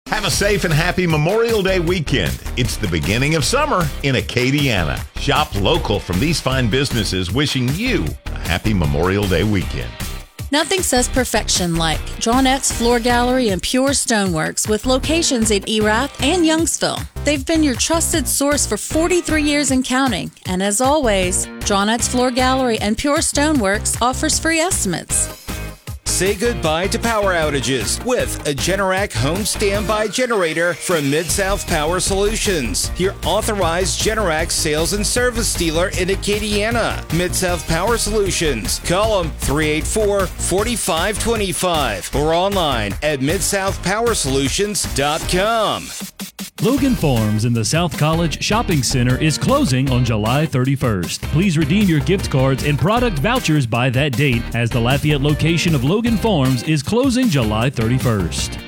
Have a safe and happy Memorial Day weekend. It's the beginning of summer in Acadiana. Shop local from these fine businesses, wishing you a happy Memorial Day weekend. Nothing says perfection like Drawnette's Floor Gallery and Pure Stoneworks with locations in Erath and Youngsville. They've been your trusted source for 43 years and counting. And as always, Drawnette's Floor Gallery and Pure Stoneworks offers free estimates. Say goodbye to power outages with a Generac home standby generator from Mid-South Power Solutions, your authorized Generac sales and service dealer in Acadiana. Mid-South Power Solutions. Call them 384-4525 or online at midsouthpowersolutions.com. Logan Farms in the South College Shopping Center is closing on July 31st. Please redeem your gift cards and product vouchers by that date, as the Lafayette location of Logan Farms is closing July 31st.